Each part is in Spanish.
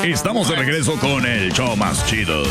Estamos de regreso con el show más chido.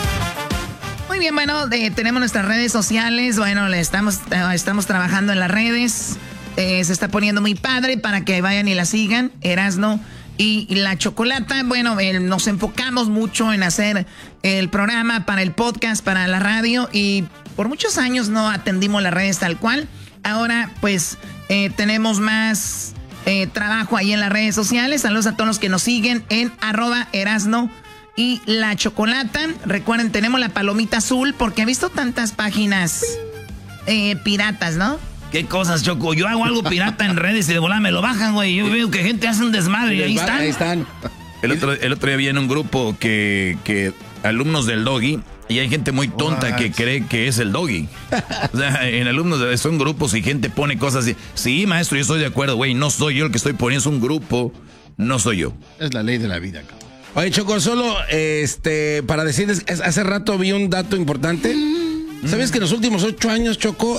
Muy bien, bueno, tenemos nuestras redes sociales. Bueno, estamos trabajando en las redes. Se está poniendo muy padre para que vayan y la sigan. Erasno y la Chocolata. Bueno, nos enfocamos mucho en hacer el programa para el podcast, para la radio. Y por muchos años no atendimos las redes tal cual. Ahora, pues, tenemos más trabajo ahí en las redes sociales. Saludos a todos los que nos siguen en @Erasno y la Chocolata. Recuerden, tenemos la palomita azul porque he visto tantas páginas piratas, ¿no? ¿Qué cosas, Choco? Yo hago algo pirata en redes y de volada me lo bajan, güey. Yo veo que gente hace un desmadre y ahí están. Ahí están. El otro día vi en un grupo que alumnos del Doggy, y hay gente muy tonta que cree que es el Doggy. O sea, en alumnos son grupos y gente pone cosas así. Sí, maestro, yo estoy de acuerdo, güey. No soy yo el que estoy poniendo, es un grupo. No soy yo. Es la ley de la vida, cabrón. Oye, Choco, solo para decirles, hace rato vi un dato importante. ¿Sabes que en los últimos 8 años, Choco,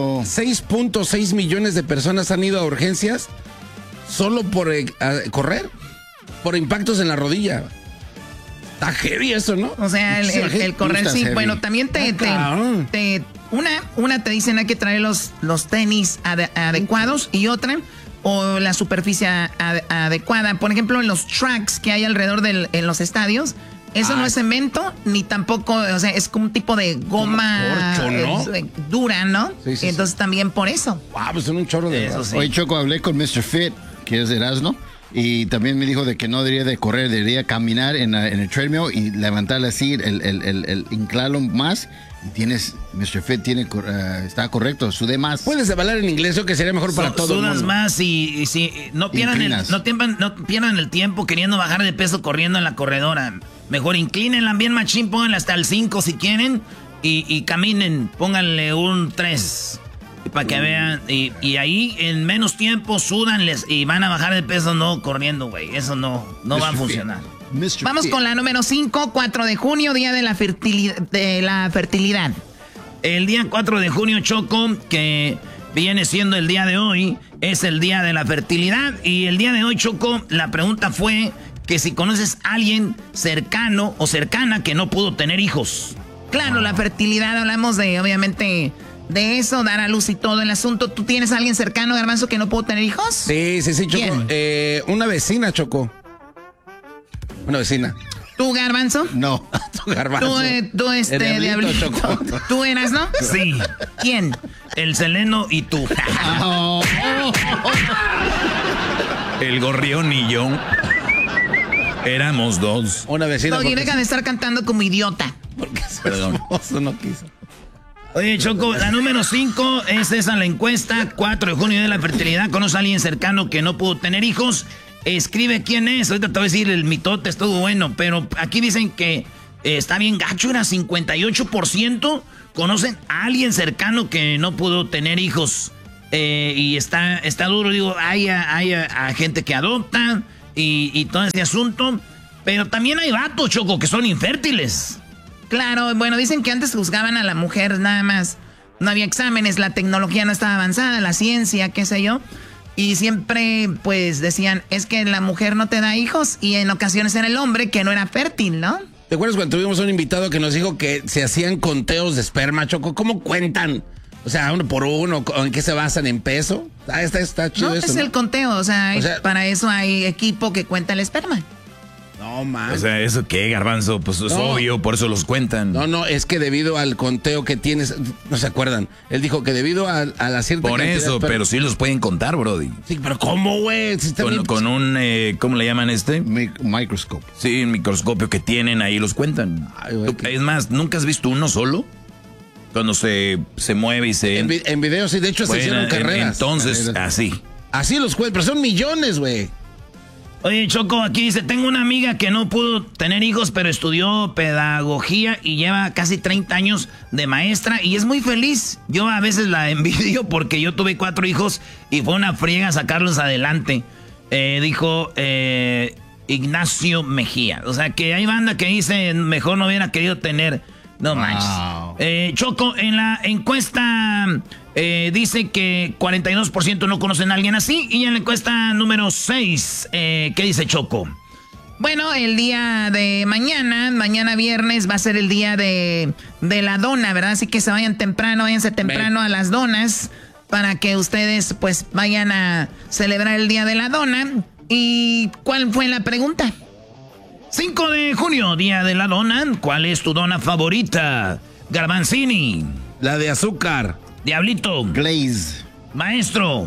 6.6 millones de personas han ido a urgencias solo por correr? Por impactos en la rodilla. Está heavy eso, ¿no? O sea, el correr, sí. Heavy. Bueno, también una te dicen hay que traer los tenis adecuados y otra, o la superficie adecuada. Por ejemplo, en los tracks que hay alrededor en los estadios, eso no es cemento, ni tampoco, o sea, es como un tipo de goma corcho, ¿no? Dura, ¿no? Sí, entonces también por eso. Wow, pues son un chorro de eso. Sí. Hoy, Choco, hablé con Mr. Fit, que es de Erasno, y también me dijo de que no debería de correr, debería caminar en el treadmill y levantarle así, el inclarlo más. Y Mr. Fit está correcto, sude más. Puedes hablar en inglés, o que sería mejor para todos. Sudas más y si no pierdan el tiempo queriendo bajar de peso corriendo en la corredora. Mejor inclínenla bien machín, pónganla hasta el 5 si quieren y caminen, pónganle un 3 para que vean. Y ahí en menos tiempo sudanles y van a bajar de peso no corriendo, güey. Eso no va a funcionar. Vamos con la número 5, 4 de junio, Día de la Fertilidad. El día 4 de junio, Choco, que viene siendo el día de hoy, es el Día de la Fertilidad. Y el día de hoy, Choco, la pregunta fue que si conoces a alguien cercano o cercana que no pudo tener hijos. Claro, la fertilidad, hablamos obviamente, de eso, dar a luz y todo el asunto. ¿Tú tienes a alguien cercano, Garbanzo, que no pudo tener hijos? Sí, Choco. Una vecina, Choco. Una vecina. ¿Tú, Garbanzo? No, tú, Garbanzo. ¿Tú Diablito? Choco. ¿Tú eras, no? Sí. ¿Quién? El Seleno y tú. El Gorrión y yo éramos dos. Una vecina. Doggy, deja de estar cantando como idiota. Porque perdón. No quiso. Oye, Choco, la número 5 es esa la encuesta. 4 de junio de la fertilidad. ¿Conoce a alguien cercano que no pudo tener hijos? Escribe quién es. Ahorita te voy a decir, el mitote estuvo bueno, pero aquí dicen que está bien gacho, era 58%. ¿Conocen a alguien cercano que no pudo tener hijos? Y está duro, digo, hay a gente que adopta y todo ese asunto. Pero también hay vatos, Choco, que son infértiles. Claro, bueno, dicen que antes juzgaban a la mujer nada más. No había exámenes, la tecnología no estaba avanzada, la ciencia, qué sé yo. Y siempre, pues, decían, es que la mujer no te da hijos y en ocasiones era el hombre que no era fértil, ¿no? ¿Te acuerdas cuando tuvimos un invitado que nos dijo que se hacían conteos de esperma, Choco? ¿Cómo cuentan? O sea, uno por uno, ¿en qué se basan? ¿En peso? Está chido no, eso, es el conteo, o sea, para eso hay equipo que cuenta el esperma. No, man. O sea, ¿eso qué, Garbanzo? Pues es obvio, por eso los cuentan. No, es que debido al conteo que tienes, no se acuerdan. Él dijo que debido a la cierta por cantidad, eso, pero sí los pueden contar, brody. Sí, pero ¿cómo, güey? Si con un, ¿cómo le llaman Microscopio. Sí, un microscopio que tienen ahí, los cuentan. Ay, güey, es más, ¿nunca has visto uno solo? Cuando se mueve y se... En video, sí, de hecho se hicieron carreras. Entonces, así. Así los cuentan, pero son millones, güey. Oye, Choco, aquí dice, tengo una amiga que no pudo tener hijos, pero estudió pedagogía y lleva casi 30 años de maestra y es muy feliz. Yo a veces la envidio porque yo tuve 4 hijos y fue una friega sacarlos adelante. Dijo Ignacio Mejía. O sea, que hay banda que dice, mejor no hubiera querido tener... No manches. Choco, en la encuesta dice que 42% no conocen a alguien así. Y en la encuesta número 6, ¿qué dice Choco? Bueno, el día de mañana viernes, va a ser el día de la dona, ¿verdad? Así que váyanse temprano a las donas para que ustedes pues vayan a celebrar el día de la dona. ¿Y cuál fue la pregunta? 5 de junio, día de la dona. ¿Cuál es tu dona favorita? Garbanzini. La de azúcar. Diablito. Glaze. Maestro.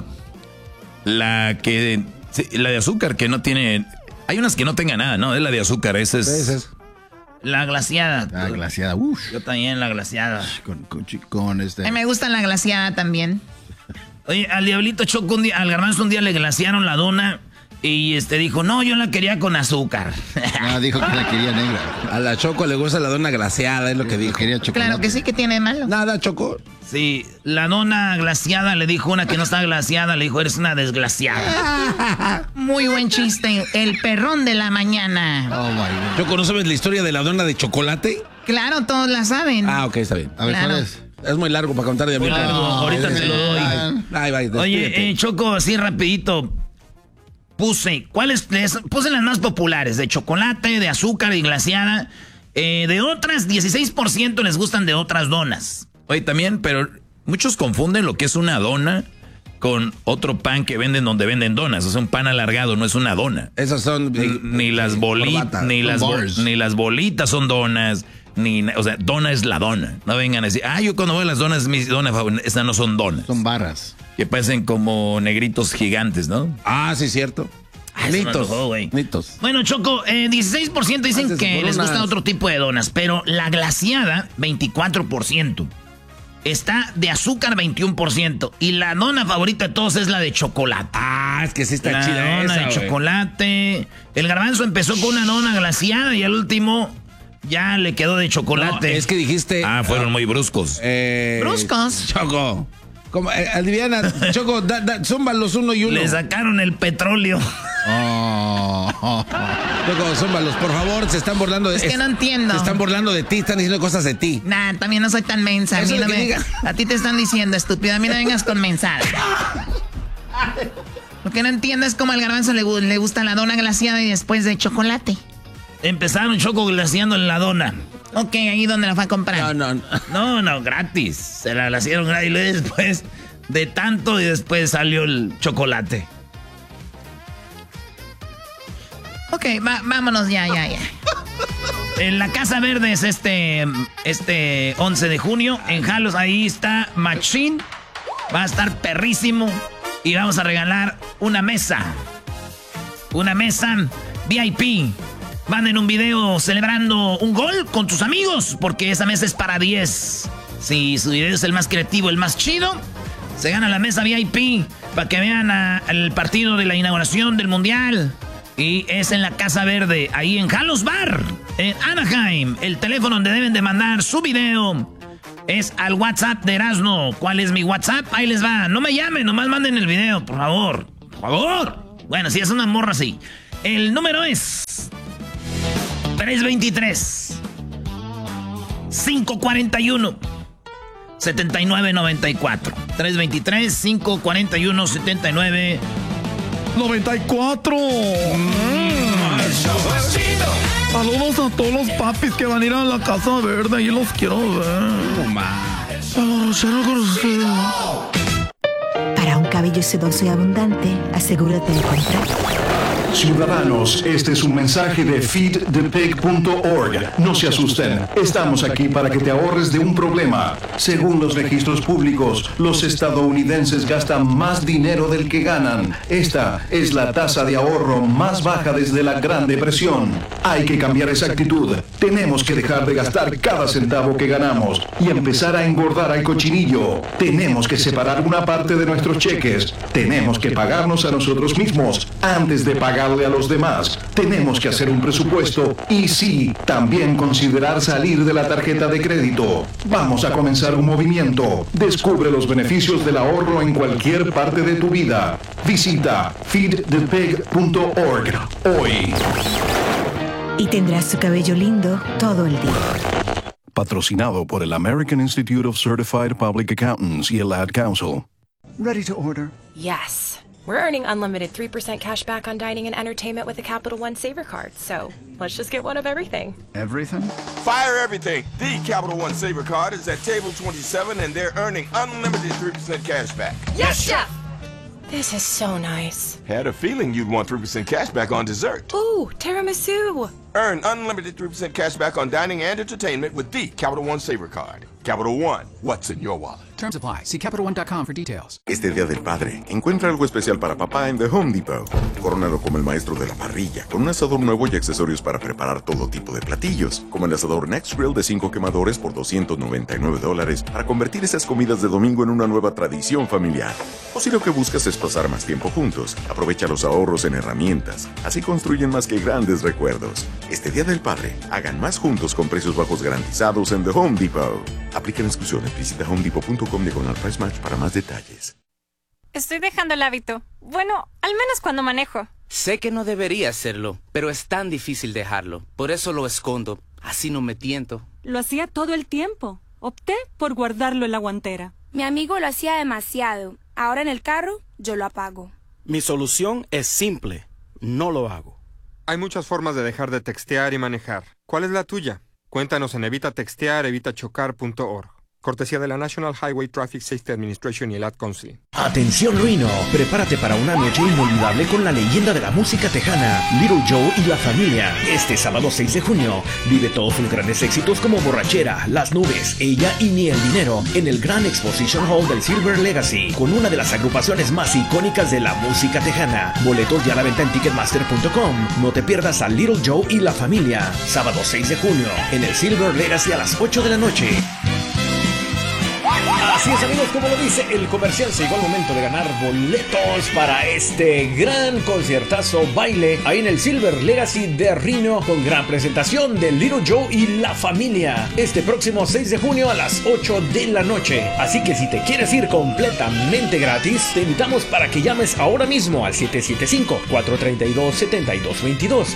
La de azúcar que no tiene... Hay unas que no tengan nada, ¿no? Es la de azúcar, esa es... La glaciada. La glaciada, uff. Yo también la glaciada. Con este... A mí me gusta la glaciada también. Oye, al Diablito Choco al Garbanzo un día le glaciaron la dona y dijo, no, yo la quería con azúcar. No, dijo que la quería negra. A la Choco le gusta la dona glaciada, es lo que dijo. Quería chocolate. Claro que sí, que tiene de malo. Nada, Choco. Sí, la dona glaciada le dijo una que no estaba glaciada, le dijo, eres una desglaciada. Muy buen chiste, el perrón de la mañana. Oh, my God. Choco, ¿no sabes la historia de la dona de chocolate? Claro, todos la saben. Ah, ok, está bien. A ver, Claro. ¿cuál es? Es muy largo para contar de Muy largo, ahorita te lo doy. Ay, bye, Oye, despídete. Choco, así rapidito. Puse las más populares, de chocolate, de azúcar y glaciada. De otras, 16% les gustan de otras donas. Oye, también, pero muchos confunden lo que es una dona con otro pan que venden donde venden donas. O sea, un pan alargado no es una dona. Esas son... Ni las bolitas, ni las bolitas son donas. O sea, dona es la dona. No vengan a decir, yo cuando voy a las donas, mis donas favoritas, estas no son donas. Son barras. Que parecen como negritos gigantes, ¿no? Ah, sí, cierto. Nitos. Bueno, Choco, 16% dicen que les gusta otro tipo de donas, pero la glaciada, 24%. Está de azúcar, 21%. Y la dona favorita de todos es la de chocolate. Ah, es que sí está la chida dona esa, de güey. chocolate. El Garbanzo empezó con una dona glaciada y al último ya le quedó de chocolate. No, es que dijiste... Fueron muy bruscos. Bruscos. Choco. Como, Adriana, Choco, zúmbalos uno y uno. Le sacaron el petróleo. Choco, zúmbalos, por favor, se están burlando de... Es que no entiendo. Se están burlando de ti, están diciendo cosas de ti. Nah, también no soy tan mensa. Eso es lo que diga. A ti te están diciendo, estúpido. A mí no vengas con mensadas. Lo que no entiendo es cómo al Garbanzo le gusta la dona glaciada y después de chocolate. Empezaron, Choco, glaciando en la dona. Ok, ahí donde la fue a comprar. No, gratis. Se la glaciaron gratis y luego después de tanto y después salió el chocolate. Ok, vámonos ya. En la Casa Verde es este 11 de junio. En Jalos, ahí está Machín. Va a estar perrísimo. Y vamos a regalar una mesa. Una mesa VIP. Manden un video celebrando un gol con tus amigos, porque esa mesa es para 10. Si su video es el más creativo, el más chido, se gana la mesa VIP para que vean el partido de la inauguración del Mundial. Y es en la Casa Verde, ahí en Jalos Bar, en Anaheim. El teléfono donde deben de mandar su video es al WhatsApp de Erasno. ¿Cuál es mi WhatsApp? Ahí les va. No me llamen, nomás manden el video, por favor. Por favor. Bueno, si es una morra, sí. El número es 323-541-7994. 323-541-7994. Saludos a todos los papis que van a ir a la Casa Verde. Ahí los quiero ver. Para un cabello sedoso y abundante, asegúrate de comprar. Ciudadanos, este es un mensaje de feedthepig.org. No se asusten, estamos aquí para que te ahorres de un problema. Según los registros públicos, los estadounidenses gastan más dinero del que ganan. Esta es la tasa de ahorro más baja desde la Gran Depresión. Hay que cambiar esa actitud. Tenemos que dejar de gastar cada centavo que ganamos y empezar a engordar al cochinillo. Tenemos que separar una parte de nuestros cheques. Tenemos que pagarnos a nosotros mismos antes de pagarle a los demás. Tenemos que hacer un presupuesto y sí, también considerar salir de la tarjeta de crédito. Vamos a comenzar un movimiento. Descubre los beneficios del ahorro en cualquier parte de tu vida. Visita feedthepig.org hoy. Y tendrás su cabello lindo todo el día. Patrocinado por el American Institute of Certified Public Accountants y el Ad Council. Ready to order. Yes. We're earning unlimited 3% cash back on dining and entertainment with the Capital One Saver Card. So let's just get one of everything. Everything? Fire everything. The Capital One Saver Card is at table 27 and they're earning unlimited 3% cash back. Yes, Chef! This is so nice. Had a feeling you'd want 3% cash back on dessert. Ooh, tiramisu. Earn unlimited 3% cash back on dining and entertainment with the Capital One Saver Card. Capital One, what's in your wallet? Terms apply. See CapitalOne.com for details. Este Día del Padre, encuentra algo especial para papá en The Home Depot. Corónalo como el maestro de la parrilla, con un asador nuevo y accesorios para preparar todo tipo de platillos, como el asador Next Grill de 5 quemadores por $299 para convertir esas comidas de domingo en una nueva tradición familiar. O si lo que buscas es pasar más tiempo juntos, aprovecha los ahorros en herramientas. Así construyen más que grandes recuerdos. Este Día del Padre, hagan más juntos con precios bajos garantizados en The Home Depot. Aplican exclusiones. Visita homedepot.com/price match para más detalles. Estoy dejando el hábito. Bueno, al menos cuando manejo. Sé que no debería hacerlo, pero es tan difícil dejarlo. Por eso lo escondo. Así no me tiento. Lo hacía todo el tiempo. Opté por guardarlo en la guantera. Mi amigo lo hacía demasiado. Ahora en el carro, yo lo apago. Mi solución es simple. No lo hago. Hay muchas formas de dejar de textear y manejar. ¿Cuál es la tuya? Cuéntanos en evitatextear.org. Cortesía de la National Highway Traffic Safety Administration y el Ad Council. Atención Reno, prepárate para una noche inolvidable con la leyenda de la música tejana, Little Joe y la familia. Este sábado 6 de junio, vive todos sus grandes éxitos como Borrachera, Las Nubes, Ella y Ni el Dinero en el Grand Exposition Hall del Silver Legacy, con una de las agrupaciones más icónicas de la música tejana. Boletos ya a la venta en Ticketmaster.com. No te pierdas a Little Joe y la familia, sábado 6 de junio, en el Silver Legacy a las 8 de la noche. Así es, amigos, como lo dice el comercial, se llegó el momento de ganar boletos para este gran conciertazo baile ahí en el Silver Legacy de Reno, con gran presentación de Little Joe y la familia este próximo 6 de junio a las 8 de la noche. Así que si te quieres ir completamente gratis, te invitamos para que llames ahora mismo al 775-432-7222,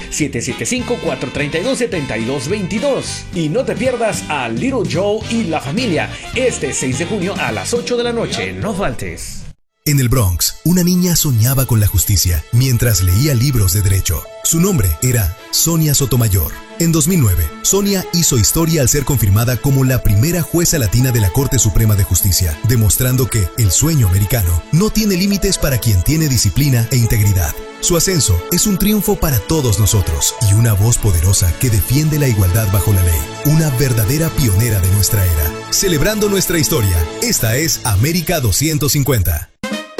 775-432-7222, y no te pierdas a Little Joe y la familia este 6 de junio a las 8 de la noche. No faltes. En el Bronx, una niña soñaba con la justicia mientras leía libros de derecho. Su nombre era Sonia Sotomayor. En 2009, Sonia hizo historia al ser confirmada como la primera jueza latina de la Corte Suprema de Justicia, demostrando que el sueño americano no tiene límites para quien tiene disciplina e integridad. Su ascenso es un triunfo para todos nosotros y una voz poderosa que defiende la igualdad bajo la ley. Una verdadera pionera de nuestra era. Celebrando nuestra historia, esta es América 250.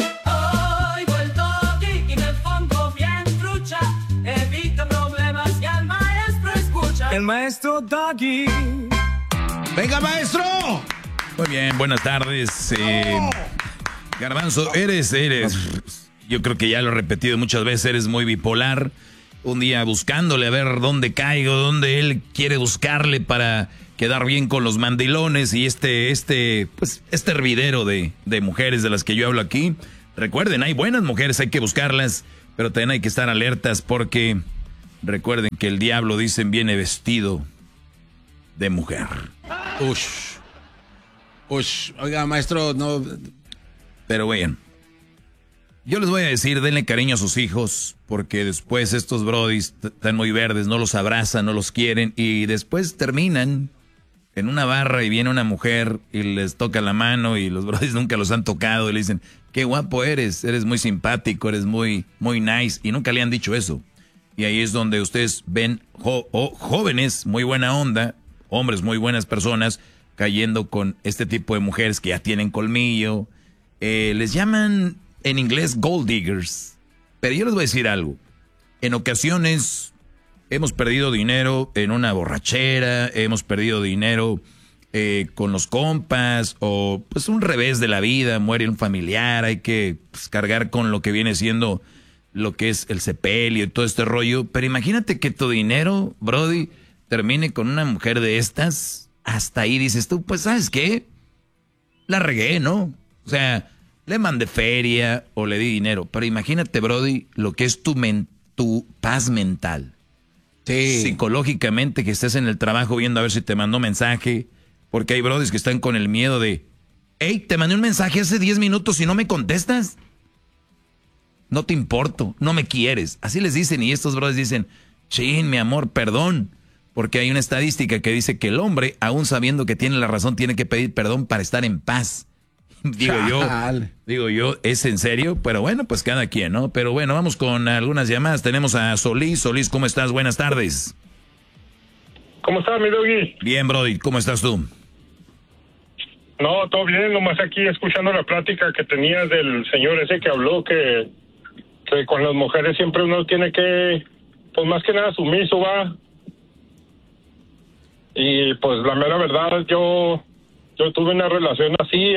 El maestro Doggy. ¡Venga, maestro! Muy bien, buenas tardes. Garbanzo, eres. Yo creo que ya lo he repetido muchas veces, eres muy bipolar. Un día buscándole a ver dónde caigo, dónde él quiere buscarle para quedar bien con los mandilones y este hervidero de mujeres de las que yo hablo aquí. Recuerden, hay buenas mujeres, hay que buscarlas, pero también hay que estar alertas porque recuerden que el diablo, dicen, viene vestido de mujer. Oiga, maestro, no. Pero bueno, yo les voy a decir, denle cariño a sus hijos, porque después estos brodis están muy verdes, no los abrazan, no los quieren, y después terminan en una barra y viene una mujer y les toca la mano y los brodis nunca los han tocado y le dicen, qué guapo eres muy simpático, eres muy, muy nice, y nunca le han dicho eso. Y ahí es donde ustedes ven jóvenes muy buena onda, hombres muy buenas personas, cayendo con este tipo de mujeres que ya tienen colmillo. Les llaman en inglés gold diggers. Pero yo les voy a decir algo. En ocasiones hemos perdido dinero en una borrachera, hemos perdido dinero con los compas, o pues un revés de la vida, muere un familiar, hay que cargar con lo que viene siendo lo que es el sepelio y todo este rollo. Pero imagínate que tu dinero, brody, termine con una mujer de estas. Hasta ahí dices tú, pues ¿sabes qué? La regué, ¿no? O sea, le mandé feria o le di dinero. Pero imagínate, brody, lo que es tu paz mental. Sí. Psicológicamente, que estés en el trabajo viendo a ver si te mandó mensaje. Porque hay brodis que están con el miedo de, hey, te mandé un mensaje hace 10 minutos y no me contestas. no te importo, no me quieres. Así les dicen y estos brothers dicen, chin, mi amor, perdón. Porque hay una estadística que dice que el hombre, aún sabiendo que tiene la razón, tiene que pedir perdón para estar en paz. Digo yo, ¿es en serio? Pero bueno, pues cada quien, ¿no? Pero bueno, vamos con algunas llamadas. Tenemos a Solís. Solís, ¿cómo estás? Buenas tardes. ¿Cómo estás, mi Doggy? Bien, Brody, ¿cómo estás tú? No, todo bien, nomás aquí escuchando la plática que tenías del señor ese que habló que con las mujeres siempre uno tiene que, pues más que nada sumiso, va. Y pues la mera verdad, yo tuve una relación así,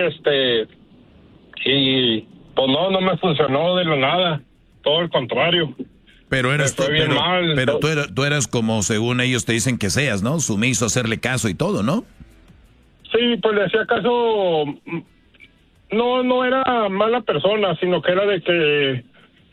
y pues no me funcionó de la nada, todo el contrario. Pero eras tú, bien mal, pero tú eras como según ellos te dicen que seas, ¿no? Sumiso, hacerle caso y todo, ¿no? Sí, pues le hacía caso, no era mala persona, sino que era de que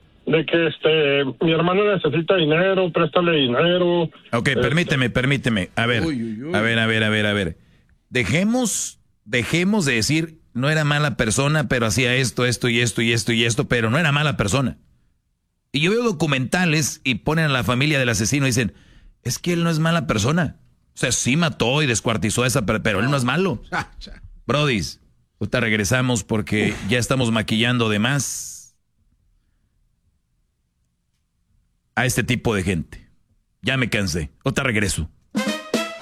mi hermano necesita dinero, préstale dinero. Ok, permíteme. A ver, a ver. Dejemos de decir, no era mala persona, pero hacía esto, pero no era mala persona. Y yo veo documentales y ponen a la familia del asesino y dicen, es que él no es mala persona. O sea, sí mató y descuartizó a esa, pero él no es malo. Brodis, ahorita regresamos porque ya estamos maquillando de más a este tipo de gente. Ya me cansé. Ahorita regreso.